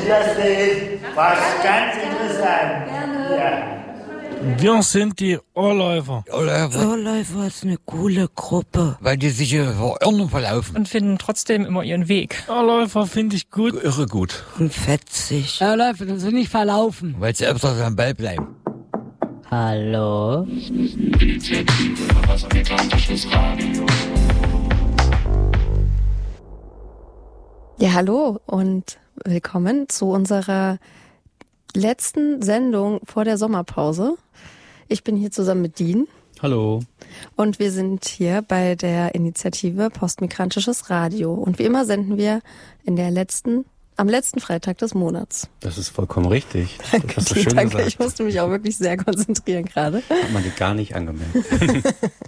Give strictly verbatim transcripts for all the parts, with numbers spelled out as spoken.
Justin, war ganz interessant. Gerne. Ja. Wir sind die Ohrläufer. Ohrläufer. Ohrläufer ist eine coole Gruppe. Weil die sich hier verirren verlaufen. Und finden trotzdem immer ihren Weg. Ohrläufer finde ich gut. Irre gut. Und fetzig. Ohrläufer, das sind nicht verlaufen. Weil sie öfters am Ball bleiben. Hallo? Ja, hallo und willkommen zu unserer letzten Sendung vor der Sommerpause. Ich bin hier zusammen mit Dean. Hallo. Und wir sind hier bei der Initiative Postmigrantisches Radio. Und wie immer senden wir in der letzten, am letzten Freitag des Monats. Das ist vollkommen richtig. Danke, Das hast du schön danke. gesagt. Ich musste mich auch wirklich sehr konzentrieren gerade. Hat man dir gar nicht angemeldet.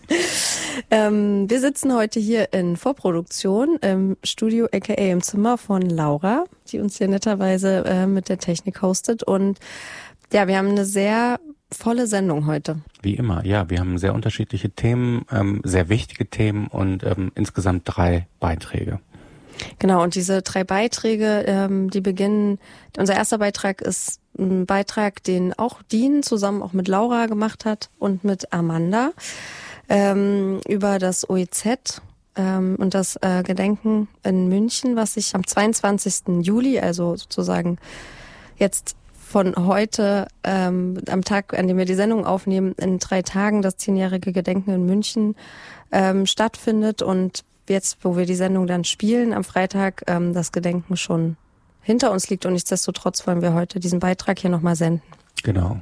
ähm, wir sitzen heute hier in Vorproduktion im Studio, aka im Zimmer von Laura, die uns hier netterweise äh, mit der Technik hostet. Und ja, wir haben eine sehr volle Sendung heute. Wie immer, ja. Wir haben sehr unterschiedliche Themen, ähm, sehr wichtige Themen und ähm, insgesamt drei Beiträge. Genau, und diese drei Beiträge, ähm, die beginnen, unser erster Beitrag ist ein Beitrag, den auch Dean zusammen auch mit Laura gemacht hat und mit Amanda ähm, über das O E Z ähm, und das äh, Gedenken in München, was sich am zweiundzwanzigsten Juli, also sozusagen jetzt von heute, ähm, am Tag, an dem wir die Sendung aufnehmen, in drei Tagen das zehnjährige Gedenken in München ähm, stattfindet und jetzt, wo wir die Sendung dann spielen, am Freitag ähm, das Gedenken schon hinter uns liegt und nichtsdestotrotz wollen wir heute diesen Beitrag hier nochmal senden. Genau.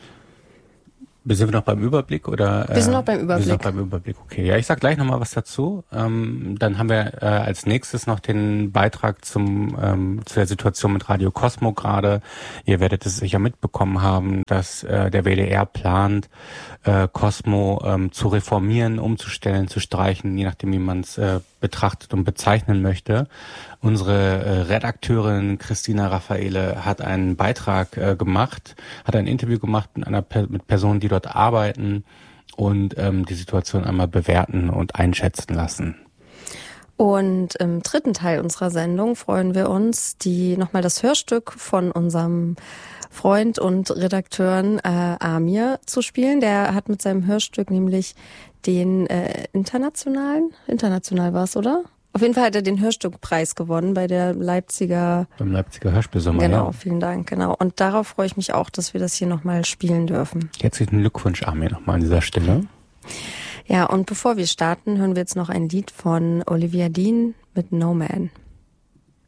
Sind wir noch beim Überblick oder? Wir sind noch beim Überblick. Wir sind noch beim Überblick, okay. Ja, ich sag gleich nochmal was dazu. Ähm, dann haben wir äh, als nächstes noch den Beitrag zum ähm, zu der Situation mit Radio Cosmo gerade. Ihr werdet es sicher mitbekommen haben, dass äh, der W D R plant, äh, Cosmo ähm, zu reformieren, umzustellen, zu streichen, je nachdem, wie man es äh, betrachtet und bezeichnen möchte. Unsere äh, Redakteurin Christina Raffaele hat einen Beitrag äh, gemacht, hat ein Interview gemacht mit einer per- mit Personen, die dort arbeiten und ähm, die Situation einmal bewerten und einschätzen lassen. Und im dritten Teil unserer Sendung freuen wir uns, die nochmal das Hörstück von unserem Freund und Redakteuren äh, Amir zu spielen. Der hat mit seinem Hörstück nämlich den äh, internationalen, international war es, oder? Auf jeden Fall hat er den Hörstückpreis gewonnen bei der Leipziger... Beim Leipziger Hörspielsommer, Genau, ja. vielen Dank, genau. Und darauf freue ich mich auch, dass wir das hier nochmal spielen dürfen. Herzlichen Glückwunsch, Amir, nochmal an dieser Stelle. Ja, und bevor wir starten, hören wir jetzt noch ein Lied von Olivia Dean mit No Man.